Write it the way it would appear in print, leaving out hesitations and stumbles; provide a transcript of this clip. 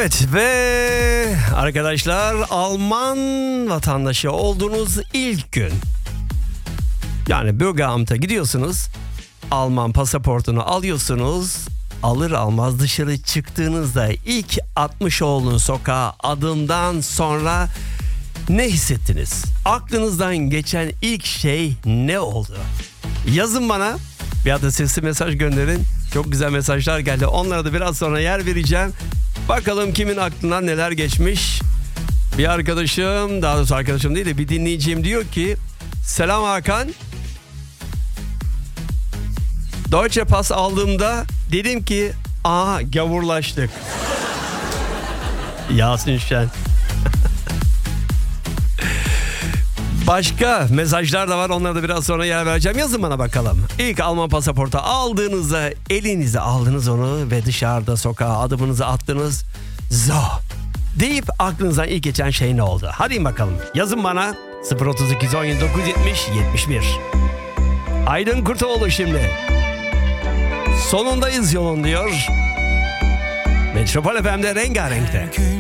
Evet ve arkadaşlar, Alman vatandaşı olduğunuz ilk gün, yani Bürgeramt'a gidiyorsunuz, Alman pasaportunu alıyorsunuz, alır almaz dışarı çıktığınızda ilk atmış olduğunuz sokağa adımdan sonra ne hissettiniz? Aklınızdan geçen ilk şey ne oldu? Yazın bana ya da sesli mesaj gönderin. Çok güzel mesajlar geldi. Onlara da biraz sonra yer vereceğim. Bakalım kimin aklından neler geçmiş. Bir arkadaşım, daha doğrusu arkadaşım değil de bir dinleyicim diyor ki: selam Hakan. Deutsche Pass aldığımda dedim ki gavurlaştık. Yasin Şen. Başka mesajlar da var, onlara da biraz sonra yer vereceğim. Yazın bana bakalım. İlk Alman pasaportu aldığınızda elinize aldınız onu ve dışarıda sokağa adımınızı attınız. Deyip aklınızdan ilk geçen şey ne oldu? Hadi bakalım. Yazın bana 032 17 970 71. Aydın Kurtoğlu şimdi. Sonundayız yolun diyor. Metropol FM'de Rengarenk'te.